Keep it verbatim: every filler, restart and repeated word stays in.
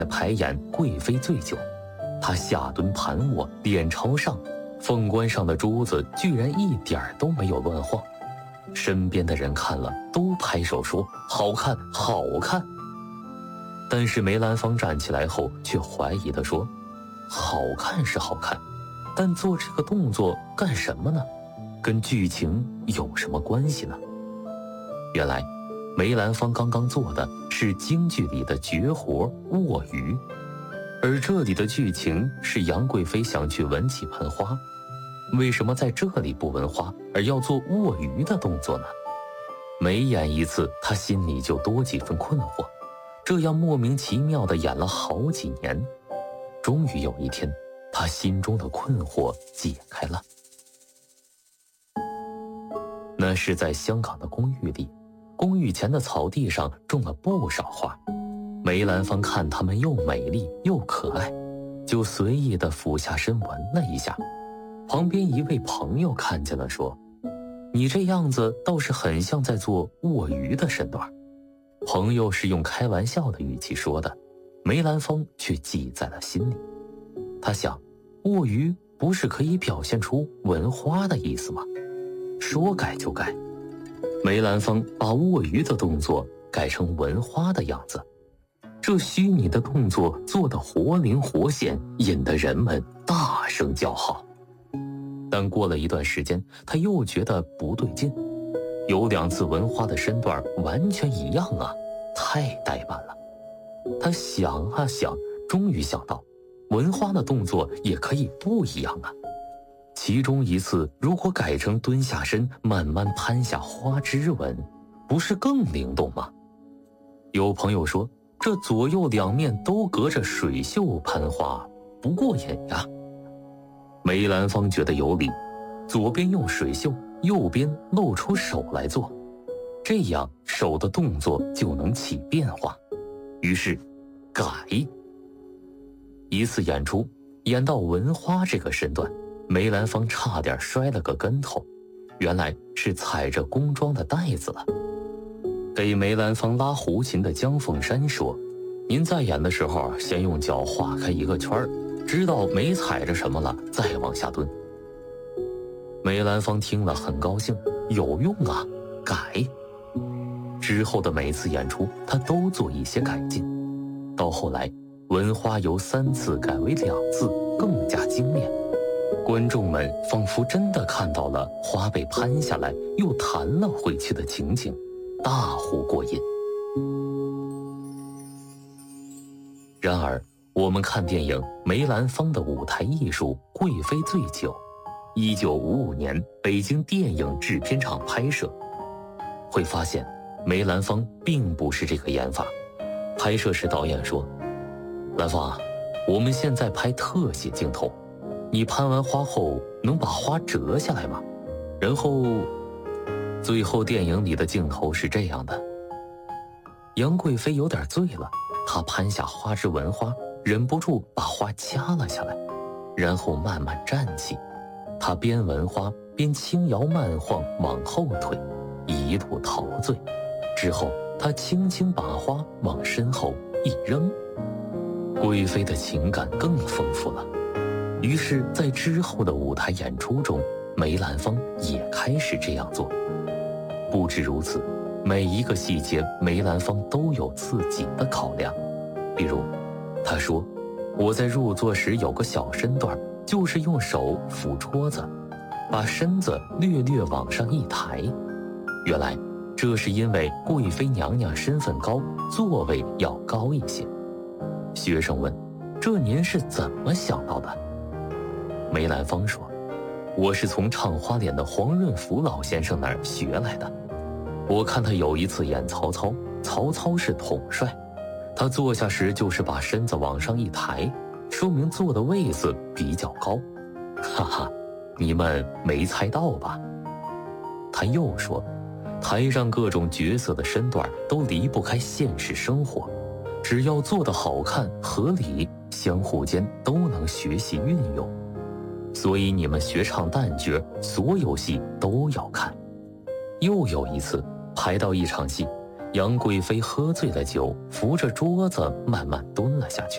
排演贵妃醉酒，她下蹲盘卧，脸朝上，凤冠上的珠子居然一点都没有乱晃。身边的人看了都拍手说好看好看。但是梅兰芳站起来后却怀疑地说，好看是好看，但做这个动作干什么呢？跟剧情有什么关系呢？原来梅兰芳刚刚做的是京剧里的绝活卧鱼，而这里的剧情是杨贵妃想去闻起盆花，为什么在这里不闻花而要做卧鱼的动作呢？每演一次她心里就多几分困惑，这样莫名其妙地演了好几年。终于有一天，她心中的困惑解开了。那是在香港的公寓里，公寓前的草地上种了不少花，梅兰芳看它们又美丽又可爱，就随意地俯下身闻了一下。旁边一位朋友看见了说，你这样子倒是很像在做卧鱼的身段。朋友是用开玩笑的语气说的，梅兰芳却记在了心里。他想，卧鱼不是可以表现出闻花的意思吗？说改就改，梅兰芳把卧鱼的动作改成闻花的样子，这虚拟的动作做得活灵活现，引得人们大声叫好。但过了一段时间，他又觉得不对劲，有两次闻花的身段完全一样啊，太呆板了。他想啊想，终于想到，闻花的动作也可以不一样啊。其中一次如果改成蹲下身慢慢攀下花枝闻，不是更灵动吗？有朋友说，这左右两面都隔着水袖攀花，不过瘾呀。梅兰芳觉得有理，左边用水袖，右边露出手来做，这样手的动作就能起变化。于是改。一次演出演到闻花这个身段，梅兰芳差点摔了个跟头，原来是踩着工装的带子了。给梅兰芳拉胡琴的姜凤山说，您在演的时候先用脚画开一个圈，知道没踩着什么了再往下蹲。梅兰芳听了很高兴，有用啊，改。之后的每次演出他都做一些改进，到后来闻花由三次改为两次，更加精炼。观众们仿佛真的看到了花被攀下来又弹了回去的情景，大呼过瘾。然而我们看电影梅兰芳的舞台艺术《贵妃醉酒》，一九五五年北京电影制片厂拍摄，会发现梅兰芳并不是这个演法。拍摄时导演说，兰芳，我们现在拍特写镜头，你攀完花后能把花折下来吗？然后最后电影里的镜头是这样的，杨贵妃有点醉了，她攀下花枝闻花，忍不住把花掐了下来，然后慢慢站起，她边闻花边轻摇慢晃往后退，一路陶醉。之后她轻轻把花往身后一扔。贵妃的情感更丰富了，于是在之后的舞台演出中，梅兰芳也开始这样做。不止如此，每一个细节梅兰芳都有自己的考量。比如他说，我在入座时有个小身段，就是用手扶桌子，把身子略略往上一抬。原来这是因为贵妃娘娘身份高，座位要高一些。学生问，这您是怎么想到的？梅兰芳说，我是从唱花脸的黄润福老先生那儿学来的。我看他有一次演曹操，曹操是统帅，他坐下时就是把身子往上一抬，说明坐的位子比较高。哈哈，你们没猜到吧？他又说，台上各种角色的身段都离不开现实生活，只要做得好看合理，相互间都能学习运用。所以你们学唱旦角，所有戏都要看。又有一次排到一场戏，杨贵妃喝醉了酒，扶着桌子慢慢蹲了下去，